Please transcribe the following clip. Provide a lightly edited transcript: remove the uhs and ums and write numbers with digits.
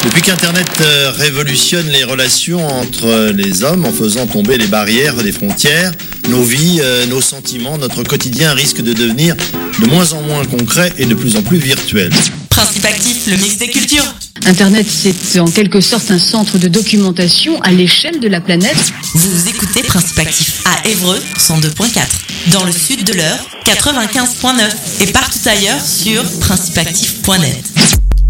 Depuis qu'Internet révolutionne les relations entre les hommes en faisant tomber les barrières des frontières, nos vies, nos sentiments, notre quotidien risque de devenir de moins en moins concret et de plus en plus virtuel. Principe actif, le mix des cultures. Internet, c'est en quelque sorte un centre de documentation à l'échelle de la planète. Vous écoutez Principe actif à Évreux, 102.4. Dans le sud de l'Eure, 95.9. Et partout ailleurs sur principeactif.net.